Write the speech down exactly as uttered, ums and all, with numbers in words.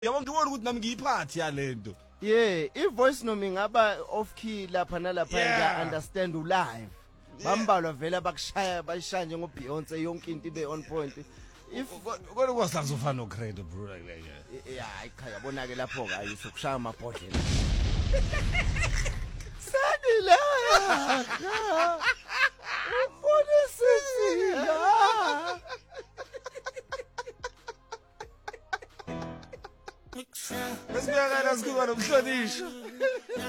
Yabona ngibona ukuthi nami ngiyiphathi yalento. Yeah, ivoice noma ingaba off key lapha nalapha Yeah. nja understand u live. Yeah. Bambalwa vela bakushaya bayishaya njengo Beyonce yonke into ibe on point. If Kodwa kwasakuzofana no Credo bro like that. yeah, cha yabona ke lapho ke ayisukushaya amabhodlela. Sanila. Ufuna sisila. Mesibuyakala sikhuluma nomhlonishwa.